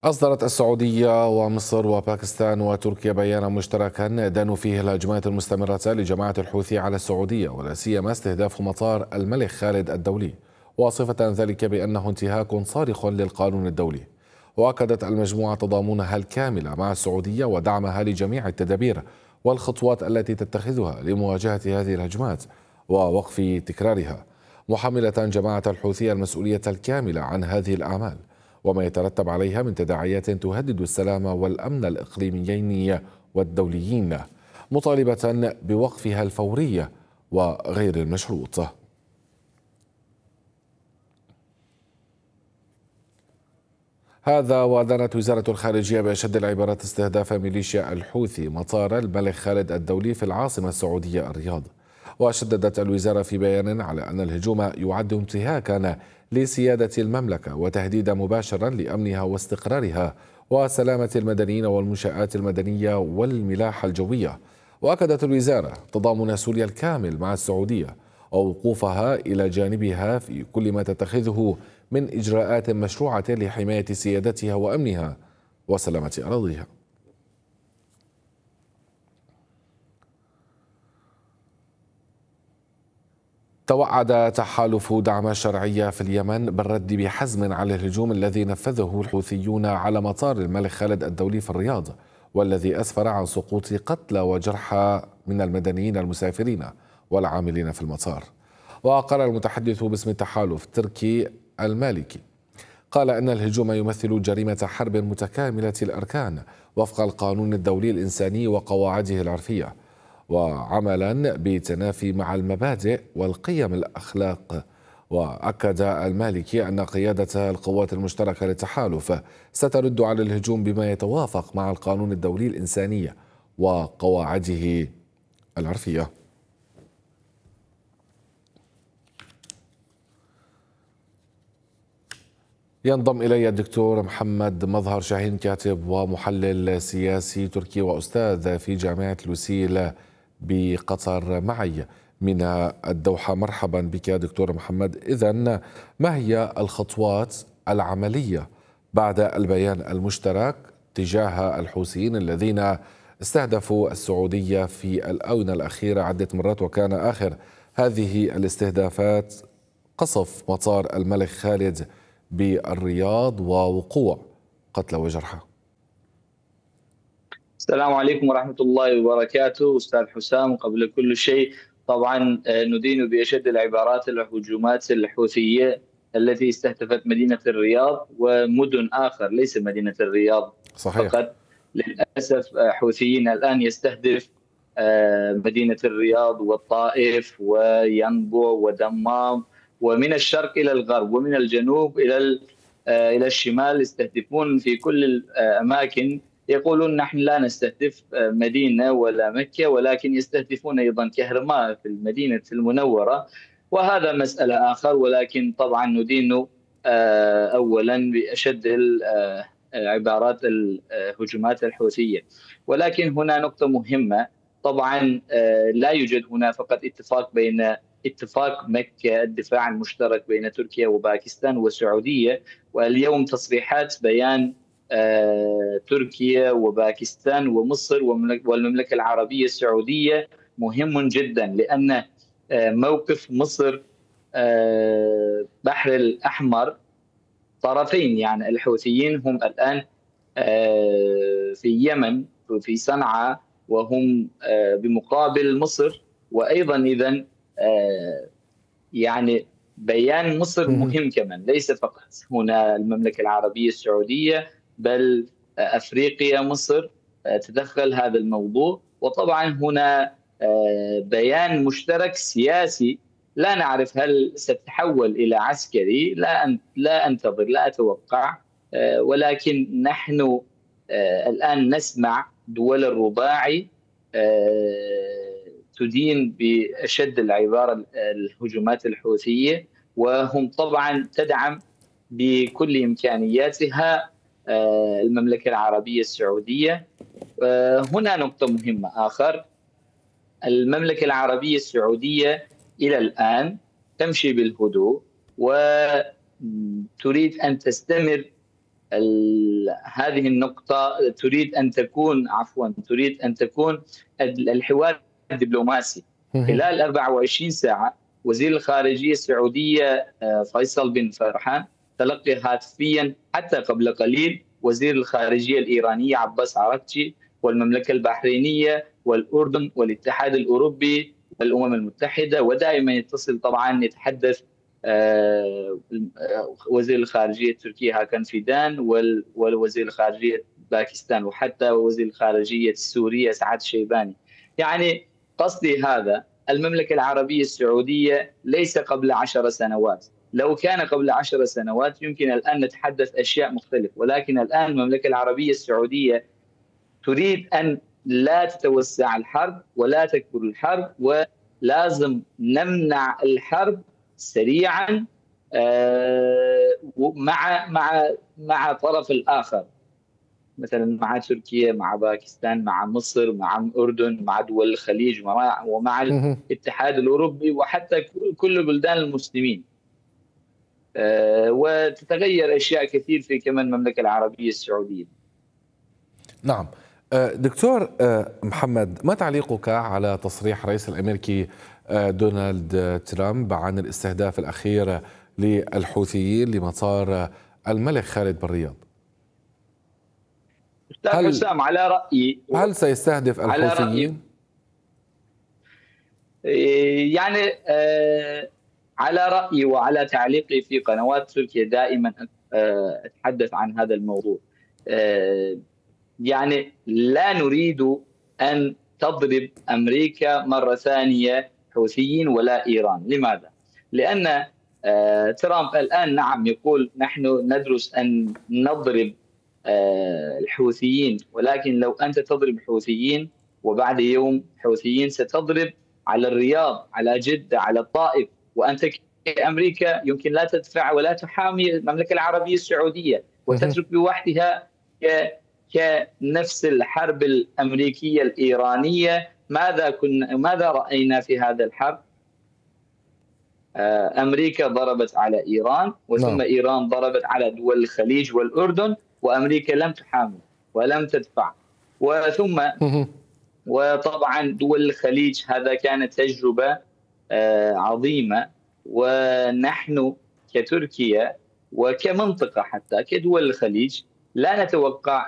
أصدرت السعودية ومصر وباكستان وتركيا بيانا مشتركا دانوا فيه الهجمات المستمرة لجماعة الحوثي على السعودية، ولا سيما استهداف مطار الملك خالد الدولي، واصفة ذلك بأنه انتهاك صارخ للقانون الدولي. وأكدت المجموعة تضامنها الكامل مع السعودية ودعمها لجميع التدابير والخطوات التي تتخذها لمواجهة هذه الهجمات ووقف تكرارها، محملة جماعة الحوثي المسؤولية الكاملة عن هذه الأعمال وما يترتب عليها من تداعيات تهدد السلام والأمن الإقليميين والدوليين، مطالبة بوقفها الفوري وغير المشروط. هذا وأدانت وزارة الخارجية بأشد العبارات استهداف ميليشيا الحوثي مطار الملك خالد الدولي في العاصمة السعودية الرياض. وشددت الوزارة في بيان على أن الهجوم يعد انتهاكا لسيادة المملكة وتهديدا مباشرا لأمنها واستقرارها وسلامة المدنيين والمنشآت المدنية والملاحة الجوية. وأكدت الوزارة تضامن سوريا الكامل مع السعودية ووقوفها إلى جانبها في كل ما تتخذه من إجراءات مشروعة لحماية سيادتها وأمنها وسلامة أراضيها. توعد تحالف دعم الشرعية في اليمن بالرد بحزم على الهجوم الذي نفذه الحوثيون على مطار الملك خالد الدولي في الرياض، والذي أسفر عن سقوط قتلى وجرحى من المدنيين المسافرين والعاملين في المطار. وقال المتحدث باسم التحالف تركي المالكي قال إن الهجوم يمثل جريمة حرب متكاملة الأركان وفق القانون الدولي الإنساني وقواعده العرفية، وعملا بتنافي مع المبادئ والقيم الأخلاق. وأكد المالكي أن قيادة القوات المشتركة للتحالف سترد على الهجوم بما يتوافق مع القانون الدولي الإنساني وقواعده العرفية. ينضم إلي الدكتور محمد مظهر شاهين، كاتب ومحلل سياسي تركي وأستاذ في جامعة لوسيل بقطر معي من الدوحة. مرحبا بك دكتور محمد. إذن ما هي الخطوات العملية بعد البيان المشترك تجاه الحوثيين الذين استهدفوا السعودية في الآونة الأخيرة عدة مرات، وكان آخر هذه الاستهدافات قصف مطار الملك خالد بالرياض ووقوع قتلى وجرحى؟ السلام عليكم ورحمة الله وبركاته أستاذ حسام. قبل كل شيء طبعا ندين بأشد العبارات الهجومات الحوثية التي استهدفت مدينة الرياض ومدن آخر ليس مدينة الرياض صحيح. فقط. للأسف حوثيين الآن يستهدف مدينة الرياض والطائف وينبع ودمام، ومن الشرق إلى الغرب ومن الجنوب إلى الشمال، يستهدفون في كل الأماكن. يقولون نحن لا نستهدف مدينة ولا مكة، ولكن يستهدفون أيضا كهرماء في المدينة المنورة، وهذا مسألة آخر. ولكن طبعا ندين أولا بأشد عبارات الهجمات الحوثية. ولكن هنا نقطة مهمة. طبعا لا يوجد هنا فقط اتفاق مكة الدفاع المشترك بين تركيا وباكستان والسعودية، واليوم تصريحات بيان تركيا وباكستان ومصر والمملكة العربية السعودية مهم جدا، لأن موقف مصر بحر الأحمر طرفين، يعني الحوثيين هم الآن في اليمن في صنعاء وهم بمقابل مصر. وأيضا إذن يعني بيان مصر مهم كمان، ليس فقط هنا المملكة العربية السعودية بل أفريقيا مصر تدخل هذا الموضوع. وطبعا هنا بيان مشترك سياسي، لا نعرف هل ستتحول إلى عسكري، لا أنتظر، لا أتوقع. ولكن نحن الآن نسمع دول الرباعي تدين بأشد العبارة الهجمات الحوثية، وهم طبعا تدعم بكل إمكانياتها المملكة العربية السعودية. هنا نقطة مهمة آخر. المملكة العربية السعودية إلى الآن تمشي بالهدوء وتريد أن تستمر هذه النقطة تريد أن تكون الحوار الدبلوماسي. خلال 24 ساعة وزير الخارجية السعودية فيصل بن فرحان تلقي هاتفيا حتى قبل قليل وزير الخارجية الإيرانية عباس عراقجي، والمملكة البحرينية والأردن والاتحاد الأوروبي والأمم المتحدة، ودائما يتصل طبعا يتحدث وزير الخارجية التركية هاكان فيدان والوزير الخارجية باكستان، وحتى وزير الخارجية السورية سعد الشيباني. يعني قصدي هذا، المملكة العربية السعودية ليس قبل 10 سنوات. لو كان قبل 10 سنوات يمكن الآن نتحدث أشياء مختلفة، ولكن الآن المملكة العربية السعودية تريد أن لا تتوسع الحرب ولا تكبر الحرب، ولازم نمنع الحرب سريعا مع الطرف الآخر، مثلا مع تركيا، مع باكستان، مع مصر، مع الأردن، مع دول الخليج، ومع الاتحاد الأوروبي، وحتى كل بلدان المسلمين. وتتغير أشياء كثير في كمان المملكة العربية السعودية. نعم. دكتور محمد، ما تعليقك على تصريح الرئيس الأمريكي دونالد ترامب عن الاستهداف الأخير للحوثيين لمطار الملك خالد بالرياض؟ أستاذ حسام، على رأيي هل سيستهدف الحوثيين؟ يعني على رأيي وعلى تعليقي في قنوات تركيا دائما أتحدث عن هذا الموضوع. يعني لا نريد أن تضرب أمريكا مرة ثانية حوثيين ولا إيران. لماذا؟ لأن ترامب الآن نعم يقول نحن ندرس أن نضرب الحوثيين، ولكن لو أنت تضرب حوثيين وبعد يوم حوثيين ستضرب على الرياض، على جدة، على الطائف، وأنت كأمريكا يمكن لا تدفع ولا تحامي المملكة العربية السعودية وتترك بوحدها كنفس الحرب الأمريكية الإيرانية. ماذا رأينا في هذا الحرب؟ أمريكا ضربت على إيران، وثم إيران ضربت على دول الخليج والأردن، وأمريكا لم تحامي ولم تدفع. وطبعا دول الخليج هذا كانت تجربة عظيمة، ونحن كتركيا وكمنطقة حتى كدول الخليج لا نتوقع